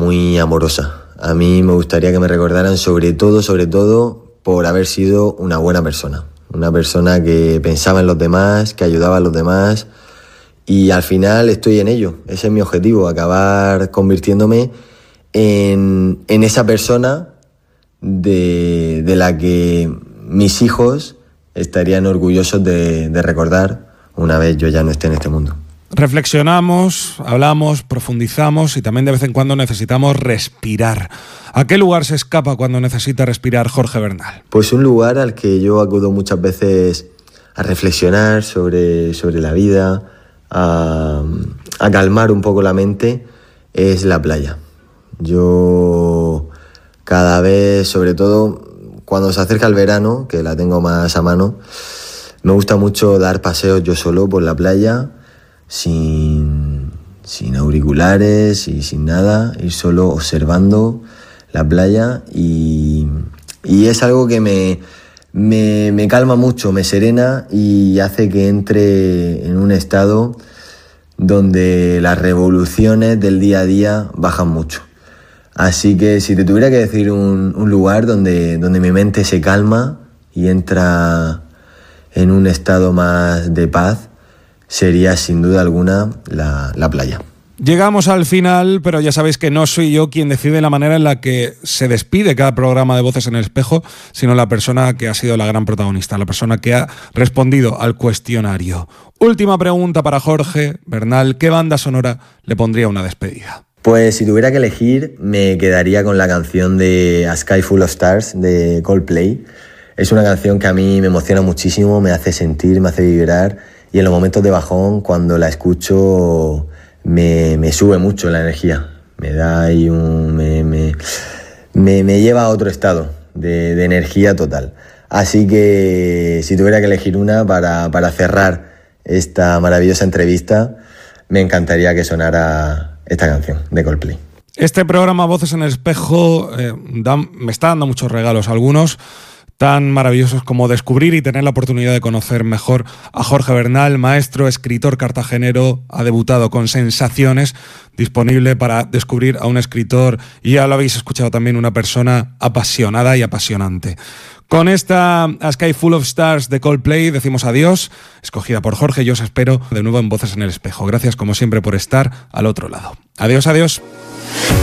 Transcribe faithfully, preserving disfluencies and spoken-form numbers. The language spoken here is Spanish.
muy amorosa. A mí me gustaría que me recordaran sobre todo, sobre todo, por haber sido una buena persona. Una persona que pensaba en los demás, que ayudaba a los demás. Y al final estoy en ello. Ese es mi objetivo, acabar convirtiéndome en, en esa persona de, de la que mis hijos estarían orgullosos de, de recordar una vez yo ya no esté en este mundo. Reflexionamos, hablamos, profundizamos y también de vez en cuando necesitamos respirar. ¿A qué lugar se escapa cuando necesita respirar Jorge Bernal? Pues un lugar al que yo acudo muchas veces a reflexionar sobre, sobre la vida, a, a calmar un poco la mente, es la playa. Yo cada vez, sobre todo cuando se acerca el verano, que la tengo más a mano, me gusta mucho dar paseos yo solo por la playa, sin, sin auriculares y sin nada, ir solo observando la playa y, y es algo que me, me, me calma mucho, me serena y hace que entre en un estado donde las revoluciones del día a día bajan mucho. Así que si te tuviera que decir un, un lugar donde, donde mi mente se calma y entra en un estado más de paz, sería sin duda alguna la, la playa. Llegamos al final, pero ya sabéis que no soy yo quien decide la manera en la que se despide cada programa de Voces en el Espejo, sino la persona que ha sido la gran protagonista, la persona que ha respondido al cuestionario. Última pregunta para Jorge Bernal. ¿Qué banda sonora le pondría una despedida? Pues si tuviera que elegir, me quedaría con la canción de A Sky Full of Stars de Coldplay. Es una canción que a mí me emociona muchísimo, me hace sentir, me hace vibrar y en los momentos de bajón, cuando la escucho, me, me sube mucho la energía. Me da ahí un... me, me, me, me lleva a otro estado de, de energía total. Así que si tuviera que elegir una para, para cerrar esta maravillosa entrevista, me encantaría que sonara esta canción de Coldplay. Este programa Voces en el Espejo eh, da, me está dando muchos regalos, algunos tan maravillosos como descubrir y tener la oportunidad de conocer mejor a Jorge Bernal, maestro, escritor cartagenero, ha debutado con Sensaciones, disponible para descubrir a un escritor, y ya lo habéis escuchado también, una persona apasionada y apasionante. Con esta A Sky Full of Stars de Coldplay decimos adiós, escogida por Jorge, yo os espero de nuevo en Voces en el Espejo. Gracias como siempre por estar al otro lado. Adiós, adiós.